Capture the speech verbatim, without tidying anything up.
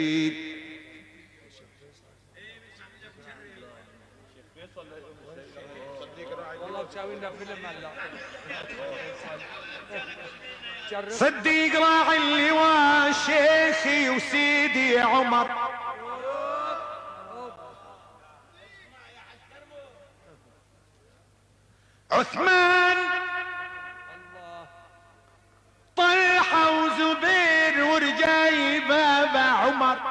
صديق راعي اللواء شيخي وسيدي عمر، عثمان طلحة وزبير ورجاي بابا عمر،